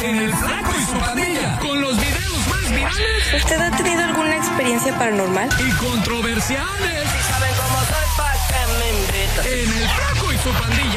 en El Flaco y su Pandilla, con los videos más virales. ¿Usted ha tenido alguna experiencia paranormal? Y controversiales. Si saben cómo soy, ¿pa' qué me invitan? En El Flaco y su Pandilla.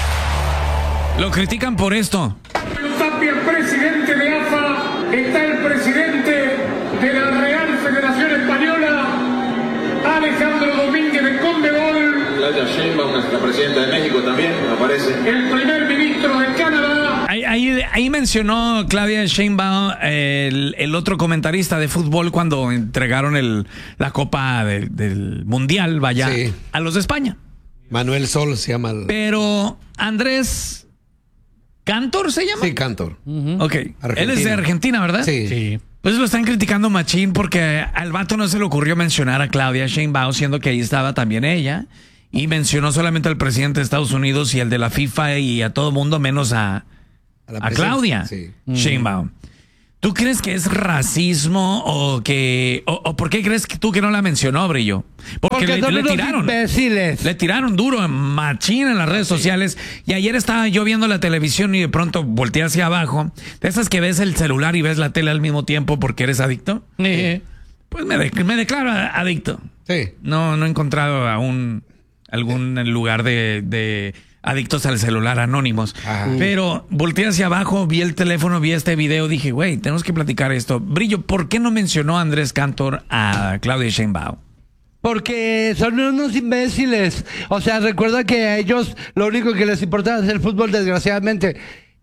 Lo critican por esto. Tapia, presidente de AFA, está el presidente de la Real Federación Española, Alejandro Domínguez de Conmebol. Claudia Sheinbaum, nuestra presidenta de México también, aparece. El primer ministro de Canadá. Ahí mencionó Claudia Sheinbaum el otro comentarista de fútbol cuando entregaron la Copa del Mundial, vaya, sí, a los de España. Manuel Sol se llama. Pero Andrés Cantor se llama. Sí, Cantor. Ok. Él es de Argentina, ¿verdad? Sí. Pues lo están criticando machín porque al vato no se le ocurrió mencionar a Claudia Sheinbaum, siendo que ahí estaba también ella. Y mencionó solamente al presidente de Estados Unidos y al de la FIFA y a todo mundo menos a Claudia Sheinbaum. ¿Tú crees que es racismo o por qué crees que tú que no la mencionó, Brillo? Porque le tiraron. Imbéciles. Le tiraron duro, machín en las redes sociales. Y ayer estaba yo viendo la televisión y de pronto volteé hacia abajo. De esas que ves el celular y ves la tele al mismo tiempo porque eres adicto. Pues me declaro adicto. Sí. No he encontrado algún lugar de adictos al celular anónimos. Ajá. Pero volteé hacia abajo, vi el teléfono, vi este video, dije, güey, tenemos que platicar esto. Brillo, ¿por qué no mencionó Andrés Cantor a Claudia Sheinbaum? Porque son unos imbéciles. O sea, recuerda que a ellos lo único que les importa es el fútbol, desgraciadamente.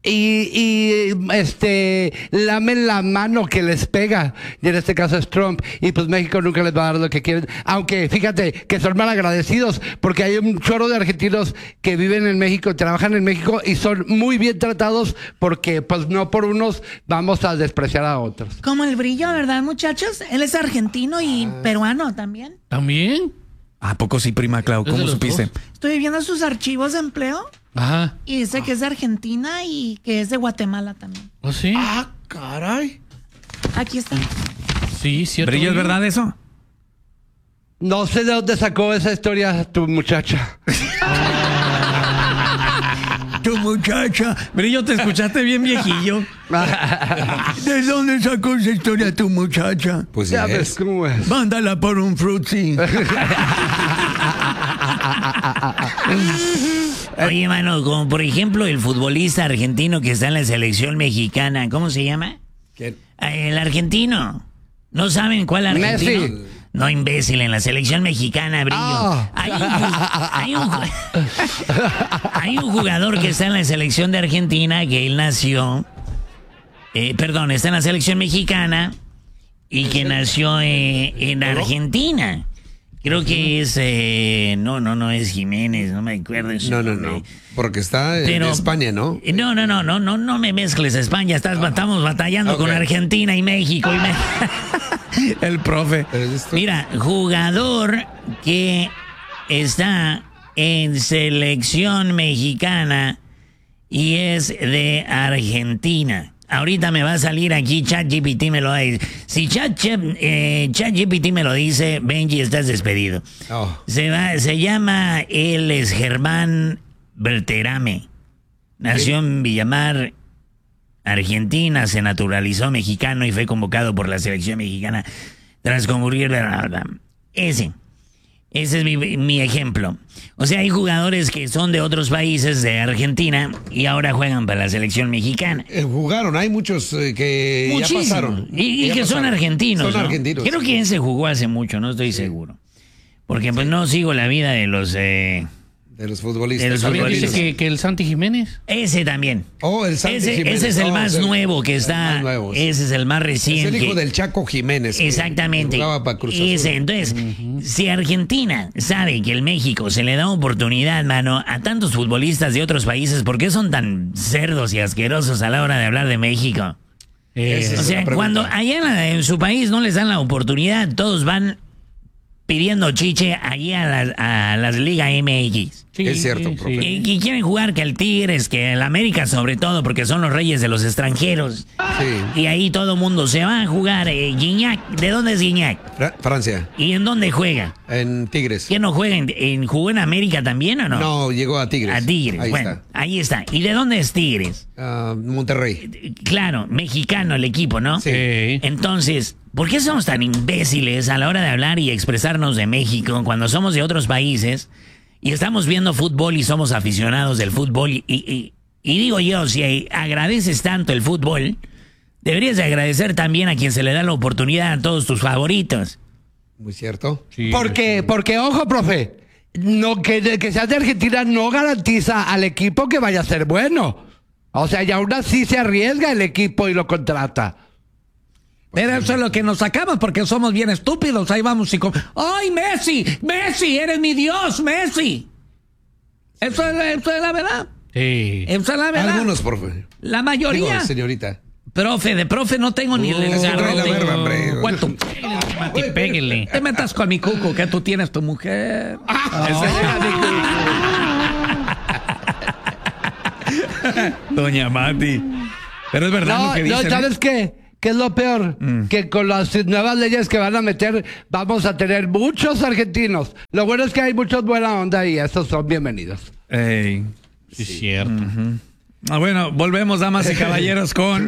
Y lamen la mano que les pega, y en este caso es Trump, y pues México nunca les va a dar lo que quieren, aunque fíjate que son mal agradecidos, porque hay un chorro de argentinos que viven en México, trabajan en México y son muy bien tratados, porque pues no por unos vamos a despreciar a otros. Como el Brillo, ¿verdad, muchachos? Él es argentino y peruano también. ¿También? ¿A poco sí, prima Clau? ¿Cómo supiste? Estoy viendo sus archivos de empleo. Ajá. Y dice que es de Argentina y que es de Guatemala también. ¿Oh, sí? Ah, caray. Aquí está. Sí, cierto. ¿Brillo, es verdad eso? No sé de dónde sacó esa historia tu muchacha. Tu muchacha. Brillo, te escuchaste bien viejillo. ¿De dónde sacó esa historia tu muchacha? Pues ya ves cómo es. Mándala por un frutzi. Oye, mano, como por ejemplo el futbolista argentino que está en la selección mexicana, ¿cómo se llama? ¿Quién? El argentino. ¿No saben cuál argentino? Messi. No, imbécil, en la selección mexicana, Brillo. Hay un jugador que está en la selección de Argentina, que él nació... está en la selección mexicana y que nació en Argentina. Creo que es... no es Jiménez, no me acuerdo. No. Porque está en España, ¿no? No me mezcles España. Estamos batallando con Argentina y México. El profe. Mira, jugador que está en selección mexicana y es de Argentina. Ahorita me va a salir aquí, ChatGPT me lo dice. Si ChatGPT me lo dice, Benji, estás despedido. Oh. Se llama, él es Germán Berterame. Nació en Villamar, Argentina, se naturalizó mexicano y fue convocado por la selección mexicana tras concurrir. Ese es mi ejemplo. O sea, hay jugadores que son de otros países, de Argentina, y ahora juegan para la selección mexicana. Jugaron, hay muchos que muchísimos, ya pasaron. Y que son argentinos. Son ¿no? argentinos. Creo que ese jugó hace mucho, no estoy seguro. Porque pues no sigo la vida de los... de los futbolistas. También dice que el Santi Jiménez. Ese también. Oh, el Santi Jiménez. Ese es el más nuevo que está. Ese es el más reciente. Es el hijo del Chaco Jiménez. Exactamente. Entonces, si Argentina sabe que el México se le da oportunidad, mano, a tantos futbolistas de otros países, ¿por qué son tan cerdos y asquerosos a la hora de hablar de México? O sea, cuando allá en su país no les dan la oportunidad, todos van pidiendo chiche allí a las Liga MX. Sí, Es cierto, profe. Y quieren jugar que el Tigres, que el América sobre todo, porque son los reyes de los extranjeros. Sí. Y ahí todo mundo se va a jugar. Gignac, ¿de dónde es Gignac? Francia, ¿Y en dónde juega? en Tigres. ¿Quién no juega? ¿Jugó en América también o no? No, llegó a Tigres. A Tigres. Ahí Bueno, está. ahí está. ¿Y de dónde es Tigres? Monterrey. Claro, mexicano el equipo, ¿no? Sí. Entonces, ¿por qué somos tan imbéciles a la hora de hablar y expresarnos de México cuando somos de otros países y estamos viendo fútbol y somos aficionados del fútbol? Y digo yo, si agradeces tanto el fútbol, deberías de agradecer también a quien se le da la oportunidad a todos tus favoritos. Muy cierto. Sí. Porque, ojo, profe, no, que seas de Argentina no garantiza al equipo que vaya a ser bueno. O sea, y aún así se arriesga el equipo y lo contrata. Pero eso es lo que nos sacamos porque somos bien estúpidos. Ahí vamos y ¡ay, Messi! ¡Messi! ¡Eres mi Dios, Messi! Eso es la verdad. Sí. Esa es la verdad. Algunos, profe. La mayoría. Digo, señorita. Profe, de profe no tengo ni el trae la garrote. verba, hombre. ¿Cuánto? Mati, péguele. Te metas con mi cuco, que tú tienes tu mujer. Doña Mati. Pero es verdad lo que dicen. ¿Sabes qué? ¿Qué es lo peor? Que con las nuevas leyes que van a meter, vamos a tener muchos argentinos. Lo bueno es que hay muchos buena onda y estos son bienvenidos. Ey. Sí, es cierto. Bueno, volvemos, damas y caballeros, con...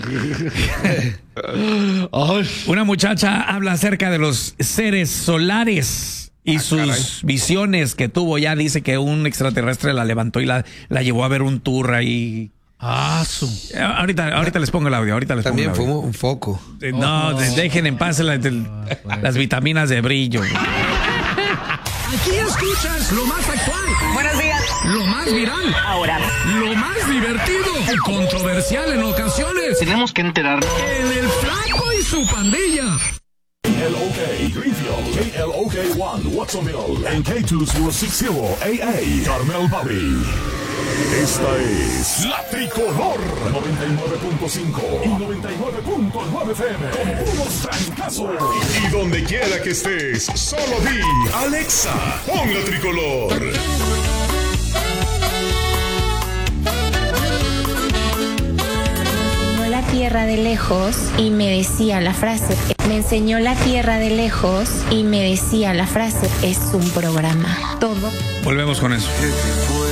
Una muchacha habla acerca de los seres solares y sus visiones que tuvo. Ya dice que un extraterrestre la levantó y la llevó a ver un tour ahí. Ahorita les pongo el audio. También fumó un foco. No, dejen en paz las vitaminas de brillo. Aquí escuchas lo más actual. Buenos días. Lo más viral. Ahora. Lo más divertido. Y controversial en ocasiones. Tenemos que enterarnos. En el Flaco y su pandilla. KLOK Greenfield, KLOK 1 Watsonville, and K2060 AA Carmel Valley. Esta es La Tricolor 99.5 y 99.9 FM con puros trancazos. Y donde quiera que estés, solo di Alexa, pon La Tricolor. La tierra de lejos y me decía la frase. Me enseñó la tierra de lejos y me decía la frase. Es un programa. Todo. Volvemos con eso.